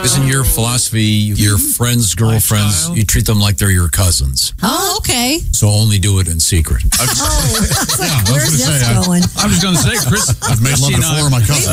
Isn't your philosophy, your friends, girlfriends, you treat them like they're your cousins? Oh, okay. So only do it in secret. Where's this going? I was going to say, Chris, I've made love to 4 of my cousins.